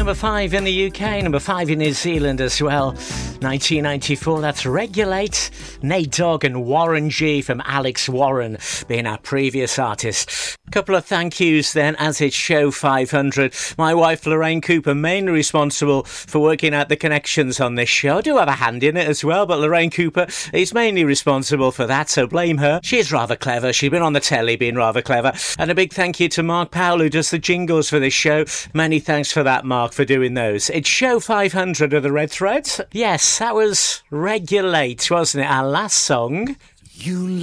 number 5 in the UK, number 5 in New Zealand as well. 1994, that's Regulate. Nate Dogg and Warren G from Alex Warren being our previous artist. Couple of thank yous then, as it's show 500. My wife Lorraine Cooper, mainly responsible for working out the connections on this show. I do have a hand in it as well, but Lorraine Cooper is mainly responsible for that, so blame her. She's rather clever. She's been on the telly being rather clever. And a big thank you to Mark Powell, who does the jingles for this show. Many thanks for that, Mark, for doing those. It's show 500 of the Red Thread. Yes, that was Regulate, wasn't it? Our last song. You